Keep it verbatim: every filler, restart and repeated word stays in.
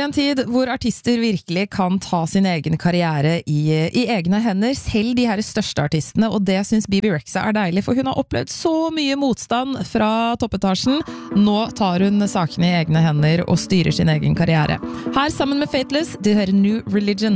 en tid hvor artister virkelig kan ta sin egen karriere i, i egne hender, selv de her største artistene, og det synes Bebe Rexha er deilig, for hun har opplevd så mye motstand fra toppetasjen. Nå tar hun sakene i egne hender og styrer sin egen karriere. Her sammen med Fateless, du hører New Religion.